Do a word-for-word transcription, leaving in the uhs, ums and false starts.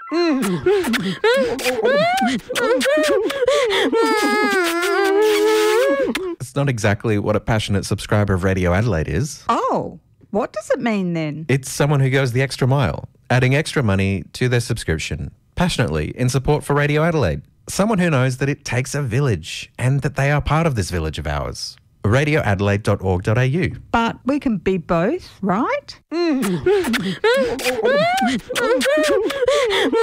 It's not exactly what a passionate subscriber of Radio Adelaide is. Oh, what does it mean then? It's someone who goes the extra mile, adding extra money to their subscription, passionately in support for Radio Adelaide. Someone who knows that it takes a village and that they are part of this village of ours. radio adelaide dot org dot a u. But we can be both, right?